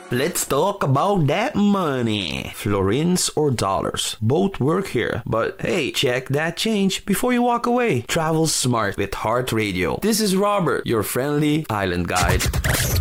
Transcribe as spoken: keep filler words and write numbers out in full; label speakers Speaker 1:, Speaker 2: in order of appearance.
Speaker 1: Let's talk about that money. Florins or dollars, both work here. But hey, check that change before you walk away. Travel smart with Heart Radio. This is Robert, your friendly island guide.